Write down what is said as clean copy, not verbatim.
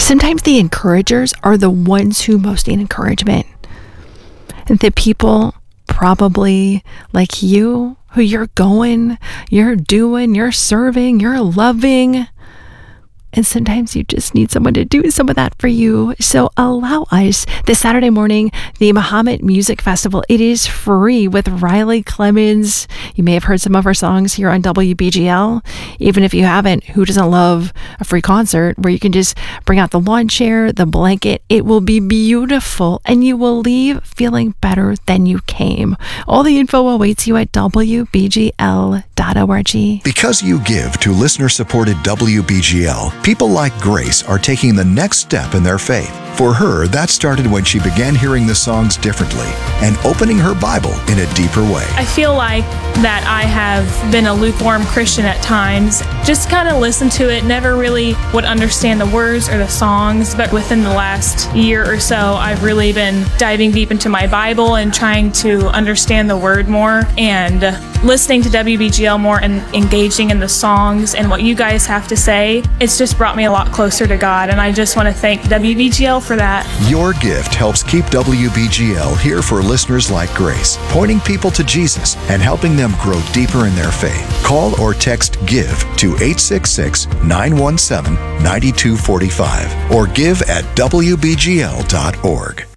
Sometimes the encouragers are the ones who most need encouragement. The people probably like you, who you're going, you're doing, you're serving, you're loving. And sometimes you just need someone to do some of that for you. So allow us this Saturday morning, the Muhammad Music Festival. It is free with Riley Clemmons. You may have heard some of her songs here on WBGL. Even if you haven't, who doesn't love a free concert where you can just bring out the lawn chair, the blanket? It will be beautiful and you will leave feeling better than you came. All the info awaits you at WBGL.org. Because you give to listener-supported WBGL, people like Grace are taking the next step in their faith. For her, that started when she began hearing the songs differently and opening her Bible in a deeper way. I feel like that I have been a lukewarm Christian at times. Just kind of listened to it, never really would understand the words or the songs. But within the last year or so, I've really been diving deep into my Bible and trying to understand the Word more and listening to WBGL more and engaging in the songs and what you guys have to say. It's just brought me a lot closer to God, and I just want to thank WBGL for that. Your gift helps keep WBGL here for listeners like Grace, pointing people to Jesus and helping them grow deeper in their faith. Call or text GIVE to 866-917-9245 or give at WBGL.org.